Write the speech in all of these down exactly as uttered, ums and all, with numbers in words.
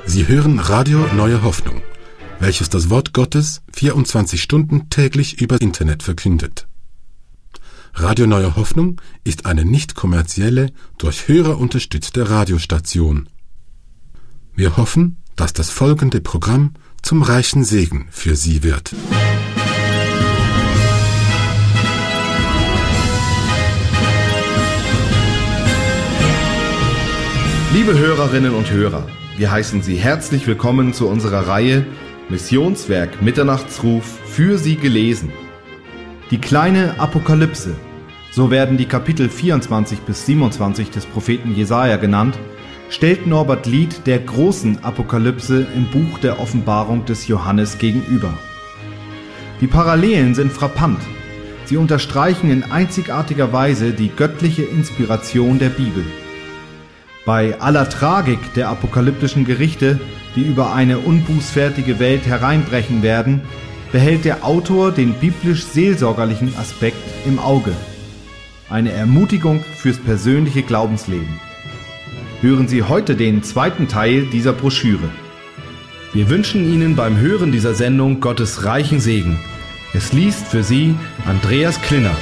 Sie hören Radio Neue Hoffnung, welches das Wort Gottes vierundzwanzig Stunden täglich über Internet verkündet. Radio Neue Hoffnung ist eine nicht kommerzielle, durch Hörer unterstützte Radiostation. Wir hoffen, dass das folgende Programm zum reichen Segen für Sie wird. Liebe Hörerinnen und Hörer, wir heißen Sie herzlich willkommen zu unserer Reihe Missionswerk Mitternachtsruf für Sie gelesen. Die kleine Apokalypse, so werden die Kapitel vierundzwanzig bis siebenundzwanzig des Propheten Jesaja genannt, stellt Norbert Lied der großen Apokalypse im Buch der Offenbarung des Johannes gegenüber. Die Parallelen sind frappant. Sie unterstreichen in einzigartiger Weise die göttliche Inspiration der Bibel. Bei aller Tragik der apokalyptischen Gerichte, die über eine unbußfertige Welt hereinbrechen werden, behält der Autor den biblisch-seelsorgerlichen Aspekt im Auge. Eine Ermutigung fürs persönliche Glaubensleben. Hören Sie heute den zweiten Teil dieser Broschüre. Wir wünschen Ihnen beim Hören dieser Sendung Gottes reichen Segen. Es liest für Sie Andreas Klinner.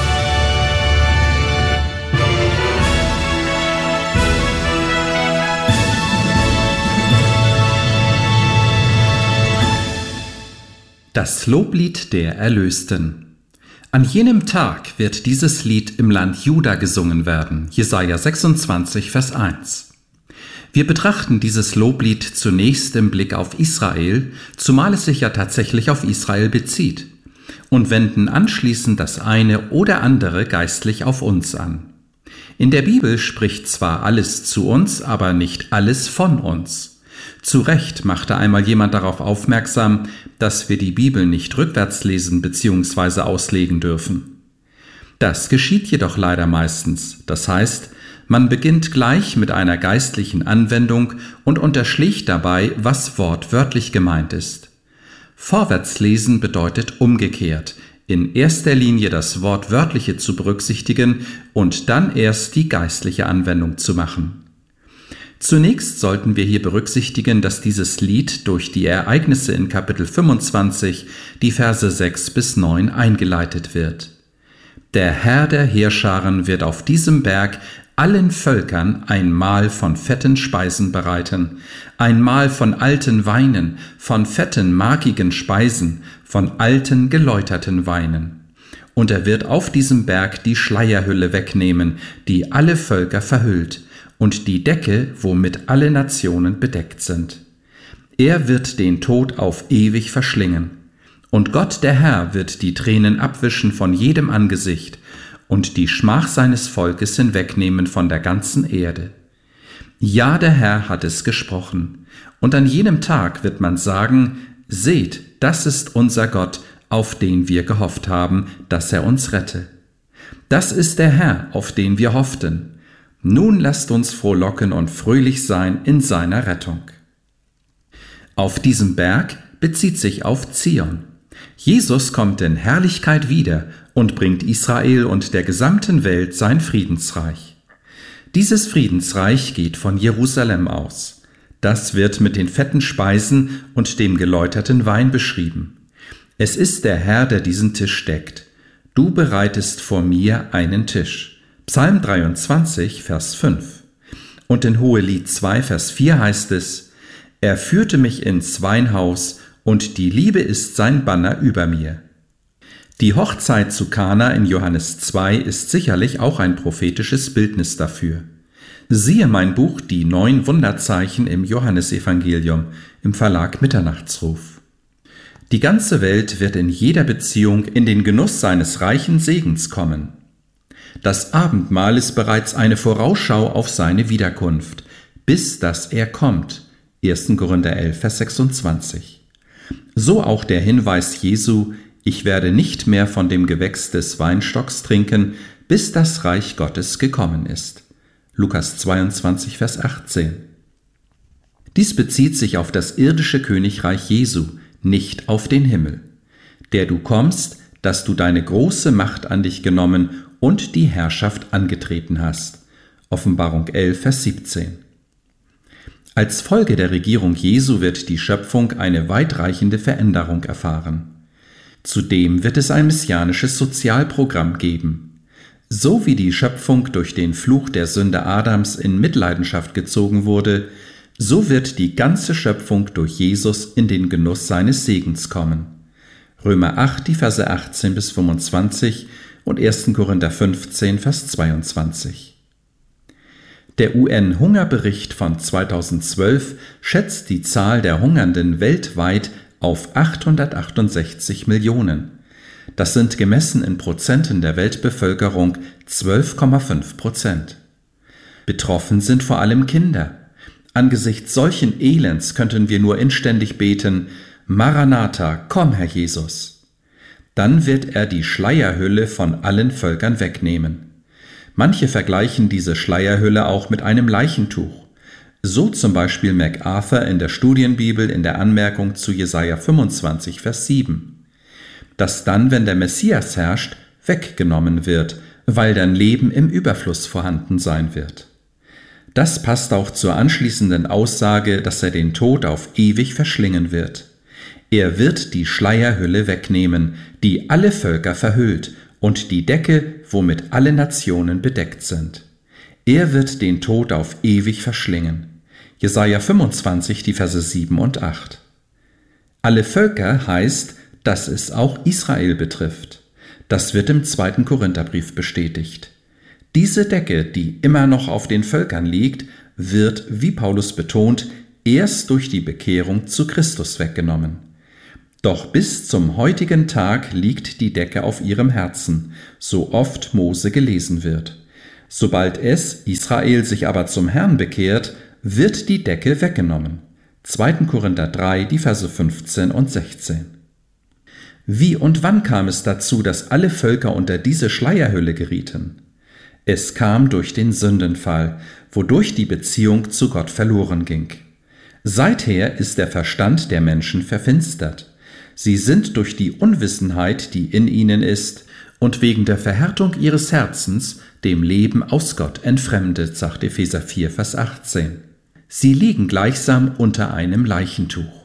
Das Loblied der Erlösten. An jenem Tag wird dieses Lied im Land Juda gesungen werden. Jesaja sechsundzwanzig, Vers eins. Wir betrachten dieses Loblied zunächst im Blick auf Israel, zumal es sich ja tatsächlich auf Israel bezieht, und wenden anschließend das eine oder andere geistlich auf uns an. In der Bibel spricht zwar alles zu uns, aber nicht alles von uns. Zu Recht machte einmal jemand darauf aufmerksam, dass wir die Bibel nicht rückwärts lesen bzw. auslegen dürfen. Das geschieht jedoch leider meistens. Das heißt, man beginnt gleich mit einer geistlichen Anwendung und unterschlägt dabei, was wortwörtlich gemeint ist. Vorwärtslesen bedeutet umgekehrt, in erster Linie das Wortwörtliche zu berücksichtigen und dann erst die geistliche Anwendung zu machen. Zunächst sollten wir hier berücksichtigen, dass dieses Lied durch die Ereignisse in Kapitel fünfundzwanzig, die Verse sechs bis neun, eingeleitet wird. Der Herr der Heerscharen wird auf diesem Berg allen Völkern ein Mahl von fetten Speisen bereiten, ein Mahl von alten Weinen, von fetten, markigen Speisen, von alten, geläuterten Weinen. Und er wird auf diesem Berg die Schleierhülle wegnehmen, die alle Völker verhüllt, und die Decke, womit alle Nationen bedeckt sind. Er wird den Tod auf ewig verschlingen. Und Gott der Herr wird die Tränen abwischen von jedem Angesicht und die Schmach seines Volkes hinwegnehmen von der ganzen Erde. Ja, der Herr hat es gesprochen. Und an jenem Tag wird man sagen, seht, das ist unser Gott, auf den wir gehofft haben, dass er uns rette. Das ist der Herr, auf den wir hofften. Nun lasst uns frohlocken und fröhlich sein in seiner Rettung. Auf diesem Berg bezieht sich auf Zion. Jesus kommt in Herrlichkeit wieder und bringt Israel und der gesamten Welt sein Friedensreich. Dieses Friedensreich geht von Jerusalem aus. Das wird mit den fetten Speisen und dem geläuterten Wein beschrieben. Es ist der Herr, der diesen Tisch deckt. Du bereitest vor mir einen Tisch. Psalm dreiundzwanzig, Vers fünf. Und in Hohelied zwei, Vers vier heißt es, er führte mich ins Weinhaus, und die Liebe ist sein Banner über mir. Die Hochzeit zu Kana in Johannes zwei ist sicherlich auch ein prophetisches Bildnis dafür. Siehe mein Buch Die neun Wunderzeichen im Johannesevangelium im Verlag Mitternachtsruf. Die ganze Welt wird in jeder Beziehung in den Genuss seines reichen Segens kommen. Das Abendmahl ist bereits eine Vorausschau auf seine Wiederkunft, bis dass er kommt. erster Korinther elf, Vers sechsundzwanzig. So auch der Hinweis Jesu, ich werde nicht mehr von dem Gewächs des Weinstocks trinken, bis das Reich Gottes gekommen ist. Lukas zweiundzwanzig, Vers achtzehn. Dies bezieht sich auf das irdische Königreich Jesu, nicht auf den Himmel. Der du kommst, dass du deine große Macht an dich genommen und die Herrschaft angetreten hast. Offenbarung elf, Vers siebzehn. Als Folge der Regierung Jesu wird die Schöpfung eine weitreichende Veränderung erfahren. Zudem wird es ein messianisches Sozialprogramm geben. So wie die Schöpfung durch den Fluch der Sünde Adams in Mitleidenschaft gezogen wurde, so wird die ganze Schöpfung durch Jesus in den Genuss seines Segens kommen. Römer acht, die Verse achtzehn bis fünfundzwanzig und erster Korinther fünfzehn, Vers zweiundzwanzig. Der U N-Hungerbericht von zweitausendzwölf schätzt die Zahl der Hungernden weltweit auf achthundertachtundsechzig Millionen. Das sind gemessen in Prozenten der Weltbevölkerung zwölf Komma fünf Prozent. Betroffen sind vor allem Kinder. Angesichts solchen Elends könnten wir nur inständig beten: Maranatha, komm, Herr Jesus. Dann wird er die Schleierhülle von allen Völkern wegnehmen. Manche vergleichen diese Schleierhülle auch mit einem Leichentuch. So zum Beispiel MacArthur in der Studienbibel in der Anmerkung zu Jesaja fünfundzwanzig, Vers sieben. Das dann, wenn der Messias herrscht, weggenommen wird, weil dann Leben im Überfluss vorhanden sein wird. Das passt auch zur anschließenden Aussage, dass er den Tod auf ewig verschlingen wird. Er wird die Schleierhülle wegnehmen, die alle Völker verhüllt, und die Decke, womit alle Nationen bedeckt sind. Er wird den Tod auf ewig verschlingen. Jesaja fünfundzwanzig, die Verse sieben und acht. Alle Völker heißt, dass es auch Israel betrifft. Das wird im zweiten Korintherbrief bestätigt. Diese Decke, die immer noch auf den Völkern liegt, wird, wie Paulus betont, erst durch die Bekehrung zu Christus weggenommen. Doch bis zum heutigen Tag liegt die Decke auf ihrem Herzen, so oft Mose gelesen wird. Sobald es, Israel, sich aber zum Herrn bekehrt, wird die Decke weggenommen. zweiter Korinther drei, die Verse fünfzehn und sechzehn. Wie und wann kam es dazu, dass alle Völker unter diese Schleierhülle gerieten? Es kam durch den Sündenfall, wodurch die Beziehung zu Gott verloren ging. Seither ist der Verstand der Menschen verfinstert. Sie sind durch die Unwissenheit, die in ihnen ist, und wegen der Verhärtung ihres Herzens dem Leben aus Gott entfremdet, sagt Epheser vier, Vers achtzehn. Sie liegen gleichsam unter einem Leichentuch.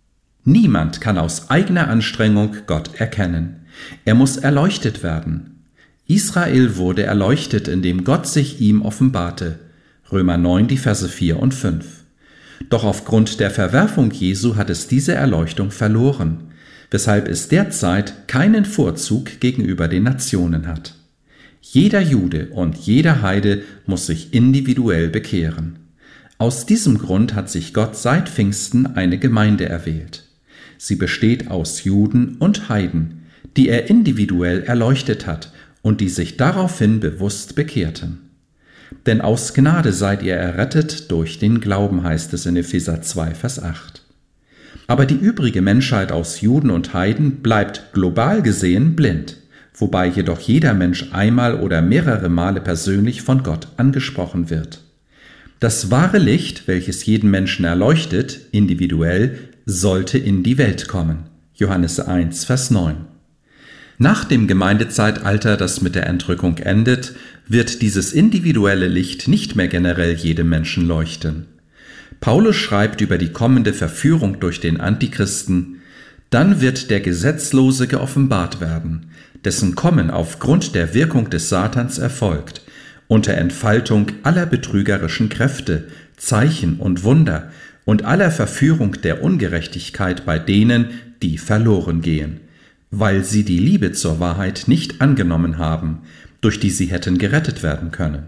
Niemand kann aus eigener Anstrengung Gott erkennen. Er muss erleuchtet werden. Israel wurde erleuchtet, indem Gott sich ihm offenbarte. Römer neun, die Verse vier und fünf. Doch aufgrund der Verwerfung Jesu hat es diese Erleuchtung verloren, weshalb es derzeit keinen Vorzug gegenüber den Nationen hat. Jeder Jude und jeder Heide muss sich individuell bekehren. Aus diesem Grund hat sich Gott seit Pfingsten eine Gemeinde erwählt. Sie besteht aus Juden und Heiden, die er individuell erleuchtet hat und die sich daraufhin bewusst bekehrten. Denn aus Gnade seid ihr errettet durch den Glauben, heißt es in Epheser zwei, Vers acht. Aber die übrige Menschheit aus Juden und Heiden bleibt global gesehen blind, wobei jedoch jeder Mensch einmal oder mehrere Male persönlich von Gott angesprochen wird. Das wahre Licht, welches jeden Menschen erleuchtet, individuell, sollte in die Welt kommen. Johannes eins, Vers neun. Nach dem Gemeindezeitalter, das mit der Entrückung endet, wird dieses individuelle Licht nicht mehr generell jedem Menschen leuchten. Paulus schreibt über die kommende Verführung durch den Antichristen: Dann wird der Gesetzlose geoffenbart werden, dessen Kommen aufgrund der Wirkung des Satans erfolgt, unter Entfaltung aller betrügerischen Kräfte, Zeichen und Wunder und aller Verführung der Ungerechtigkeit bei denen, die verloren gehen, weil sie die Liebe zur Wahrheit nicht angenommen haben, durch die sie hätten gerettet werden können.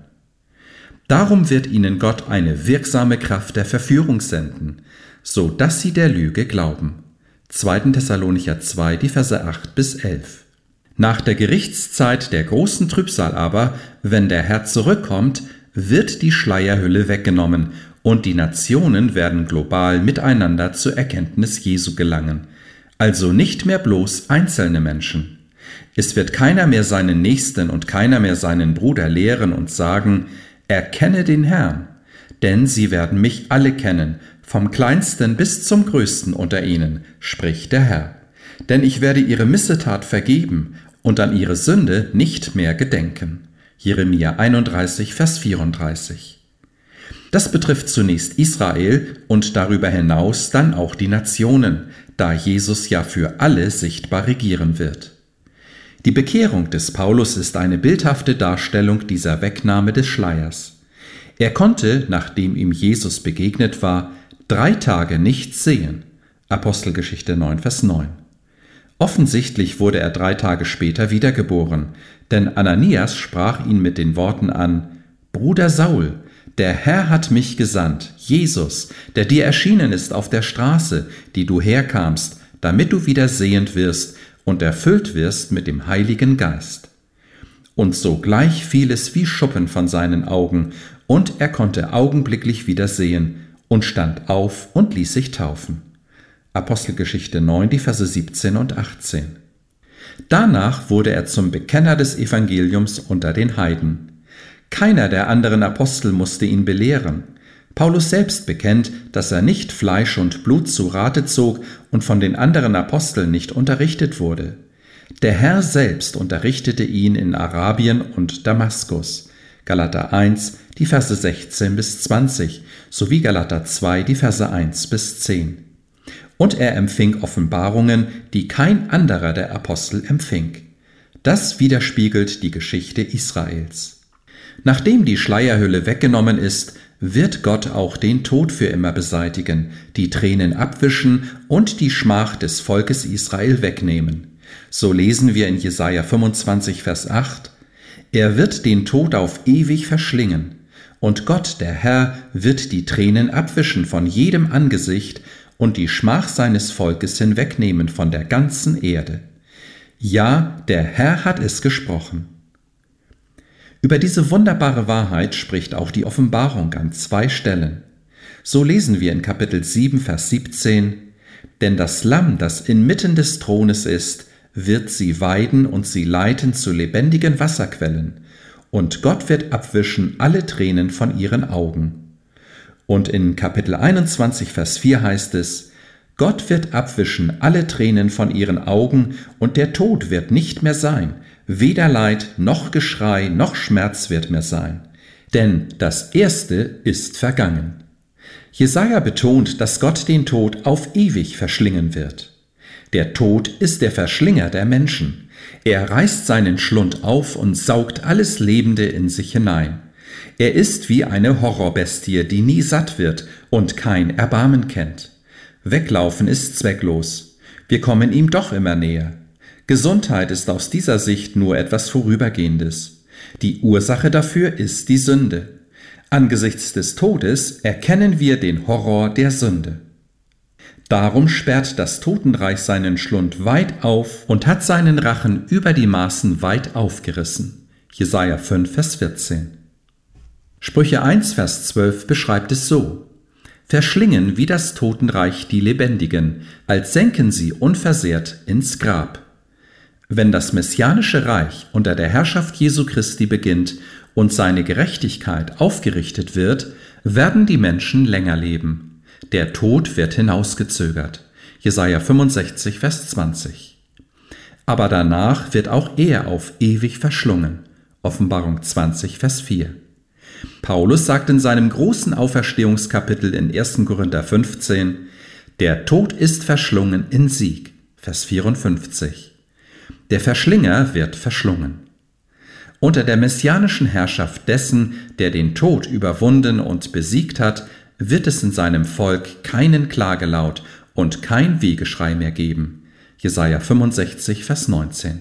Darum wird ihnen Gott eine wirksame Kraft der Verführung senden, so dass sie der Lüge glauben. zweiter Thessalonicher zwei, die Verse acht bis elf. Nach der Gerichtszeit der großen Trübsal aber, wenn der Herr zurückkommt, wird die Schleierhülle weggenommen und die Nationen werden global miteinander zur Erkenntnis Jesu gelangen, also nicht mehr bloß einzelne Menschen. Es wird keiner mehr seinen Nächsten und keiner mehr seinen Bruder lehren und sagen: Erkenne den Herrn, denn sie werden mich alle kennen, vom Kleinsten bis zum Größten unter ihnen, spricht der Herr. Denn ich werde ihre Missetat vergeben und an ihre Sünde nicht mehr gedenken. Jeremia einunddreißig, Vers vierunddreißig. Das betrifft zunächst Israel und darüber hinaus dann auch die Nationen, da Jesus ja für alle sichtbar regieren wird. Die Bekehrung des Paulus ist eine bildhafte Darstellung dieser Wegnahme des Schleiers. Er konnte, nachdem ihm Jesus begegnet war, drei Tage nichts sehen. Apostelgeschichte neun, Vers neun. Offensichtlich wurde er drei Tage später wiedergeboren, denn Ananias sprach ihn mit den Worten an: Bruder Saul, der Herr hat mich gesandt, Jesus, der dir erschienen ist auf der Straße, die du herkamst, damit du wieder sehend wirst und erfüllt wirst mit dem Heiligen Geist. Und sogleich fiel es wie Schuppen von seinen Augen, und er konnte augenblicklich wieder sehen und stand auf und ließ sich taufen. Apostelgeschichte neun, die Verse siebzehn und achtzehn. Danach wurde er zum Bekenner des Evangeliums unter den Heiden. Keiner der anderen Apostel musste ihn belehren. Paulus selbst bekennt, dass er nicht Fleisch und Blut zu Rate zog und von den anderen Aposteln nicht unterrichtet wurde. Der Herr selbst unterrichtete ihn in Arabien und Damaskus. Galater eins, die Verse sechzehn bis zwanzig, sowie Galater zwei, die Verse eins bis zehn. Und er empfing Offenbarungen, die kein anderer der Apostel empfing. Das widerspiegelt die Geschichte Israels. Nachdem die Schleierhülle weggenommen ist, wird Gott auch den Tod für immer beseitigen, die Tränen abwischen und die Schmach des Volkes Israel wegnehmen. So lesen wir in Jesaja fünfundzwanzig, Vers acht: Er wird den Tod auf ewig verschlingen, und Gott, der Herr, wird die Tränen abwischen von jedem Angesicht und die Schmach seines Volkes hinwegnehmen von der ganzen Erde. Ja, der Herr hat es gesprochen. Über diese wunderbare Wahrheit spricht auch die Offenbarung an zwei Stellen. So lesen wir in Kapitel sieben, Vers siebzehn: Denn das Lamm, das inmitten des Thrones ist, wird sie weiden und sie leiten zu lebendigen Wasserquellen, und Gott wird abwischen alle Tränen von ihren Augen. Und in Kapitel einundzwanzig, Vers vier heißt es: Gott wird abwischen alle Tränen von ihren Augen, und der Tod wird nicht mehr sein, weder Leid noch Geschrei noch Schmerz wird mehr sein, denn das Erste ist vergangen. Jesaja betont, dass Gott den Tod auf ewig verschlingen wird. Der Tod ist der Verschlinger der Menschen. Er reißt seinen Schlund auf und saugt alles Lebende in sich hinein. Er ist wie eine Horrorbestie, die nie satt wird und kein Erbarmen kennt. Weglaufen ist zwecklos. Wir kommen ihm doch immer näher. Gesundheit ist aus dieser Sicht nur etwas Vorübergehendes. Die Ursache dafür ist die Sünde. Angesichts des Todes erkennen wir den Horror der Sünde. Darum sperrt das Totenreich seinen Schlund weit auf und hat seinen Rachen über die Maßen weit aufgerissen. Jesaja fünf, Vers vierzehn. Sprüche eins, Vers zwölf beschreibt es so: Verschlingen wie das Totenreich die Lebendigen, als senken sie unversehrt ins Grab. Wenn das messianische Reich unter der Herrschaft Jesu Christi beginnt und seine Gerechtigkeit aufgerichtet wird, werden die Menschen länger leben. Der Tod wird hinausgezögert. Jesaja fünfundsechzig, Vers zwanzig. Aber danach wird auch er auf ewig verschlungen. Offenbarung zwanzig, Vers vier. Paulus sagt in seinem großen Auferstehungskapitel in ersten Korinther fünfzehn: Der Tod ist verschlungen in Sieg. Vers vierundfünfzig. Der Verschlinger wird verschlungen. Unter der messianischen Herrschaft dessen, der den Tod überwunden und besiegt hat, wird es in seinem Volk keinen Klagelaut und kein Wehgeschrei mehr geben. Jesaja fünfundsechzig, Vers neunzehn.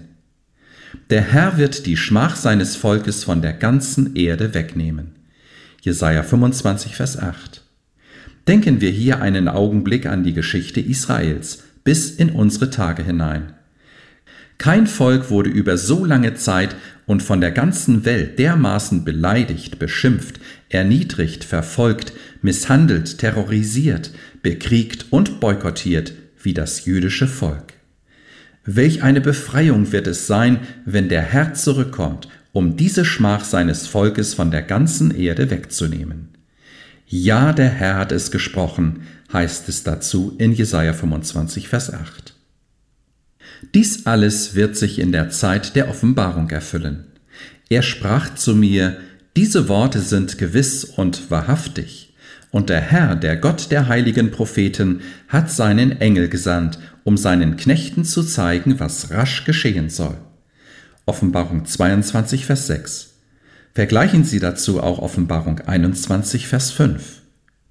Der Herr wird die Schmach seines Volkes von der ganzen Erde wegnehmen. Jesaja fünfundzwanzig, Vers acht. Denken wir hier einen Augenblick an die Geschichte Israels bis in unsere Tage hinein. Kein Volk wurde über so lange Zeit und von der ganzen Welt dermaßen beleidigt, beschimpft, erniedrigt, verfolgt, misshandelt, terrorisiert, bekriegt und boykottiert wie das jüdische Volk. Welch eine Befreiung wird es sein, wenn der Herr zurückkommt, um diese Schmach seines Volkes von der ganzen Erde wegzunehmen. Ja, der Herr hat es gesprochen, heißt es dazu in Jesaja fünfundzwanzig, Vers acht. Dies alles wird sich in der Zeit der Offenbarung erfüllen. Er sprach zu mir: Diese Worte sind gewiss und wahrhaftig. Und der Herr, der Gott der heiligen Propheten, hat seinen Engel gesandt, um seinen Knechten zu zeigen, was rasch geschehen soll. Offenbarung zweiundzwanzig, Vers sechs. Vergleichen Sie dazu auch Offenbarung einundzwanzig, Vers fünf.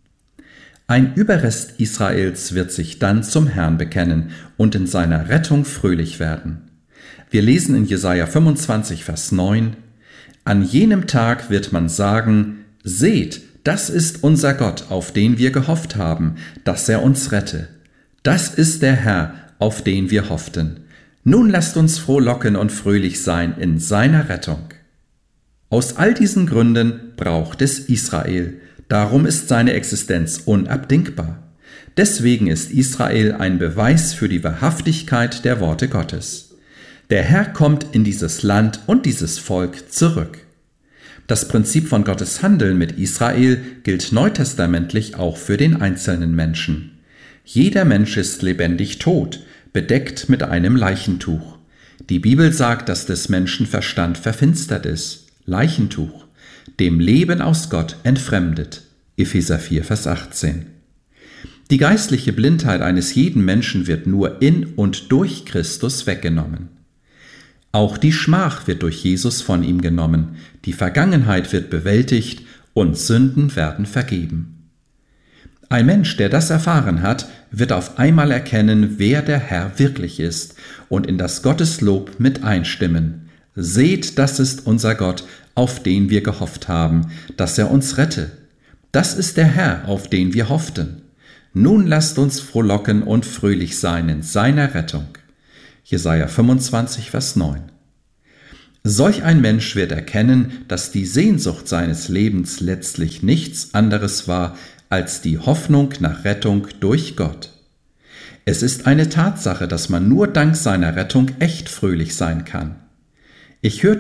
Ein Überrest Israels wird sich dann zum Herrn bekennen und in seiner Rettung fröhlich werden. Wir lesen in Jesaja fünfundzwanzig, Vers neun: An jenem Tag wird man sagen: Seht, das ist unser Gott, auf den wir gehofft haben, dass er uns rette. Das ist der Herr, auf den wir hofften. Nun lasst uns frohlocken und fröhlich sein in seiner Rettung. Aus all diesen Gründen braucht es Israel. Darum ist seine Existenz unabdingbar. Deswegen ist Israel ein Beweis für die Wahrhaftigkeit der Worte Gottes. Der Herr kommt in dieses Land und dieses Volk zurück. Das Prinzip von Gottes Handeln mit Israel gilt neutestamentlich auch für den einzelnen Menschen. Jeder Mensch ist lebendig tot, bedeckt mit einem Leichentuch. Die Bibel sagt, dass des Menschen Verstand verfinstert ist. Leichentuch. Dem Leben aus Gott entfremdet. Epheser vier, Vers achtzehn. Die geistliche Blindheit eines jeden Menschen wird nur in und durch Christus weggenommen. Auch die Schmach wird durch Jesus von ihm genommen, die Vergangenheit wird bewältigt und Sünden werden vergeben. Ein Mensch, der das erfahren hat, wird auf einmal erkennen, wer der Herr wirklich ist und in das Gotteslob mit einstimmen. Seht, das ist unser Gott, auf den wir gehofft haben, dass er uns rette. Das ist der Herr, auf den wir hofften. Nun lasst uns frohlocken und fröhlich sein in seiner Rettung. Jesaja fünfundzwanzig, Vers neun. Solch ein Mensch wird erkennen, dass die Sehnsucht seines Lebens letztlich nichts anderes war als die Hoffnung nach Rettung durch Gott. Es ist eine Tatsache, dass man nur dank seiner Rettung echt fröhlich sein kann. Ich hörte